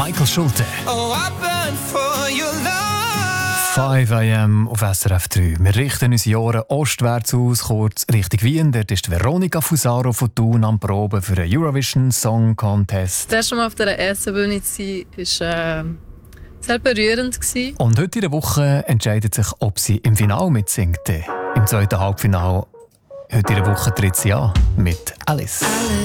Michael Schulte. Oh, I burn for your love. 5 am auf SRF 3. Wir richten unsere Ohren ostwärts aus, kurz Richtung Wien. Dort ist Veronika Fusaro von Thun am Proben für den Eurovision Song Contest. Das erste Mal auf der ersten Bühne zu sein, war sehr berührend. Und heute in der Woche entscheidet sich, ob sie im Finale mitsingt. Im zweiten Halbfinale heute in der Woche tritt sie an mit Alice.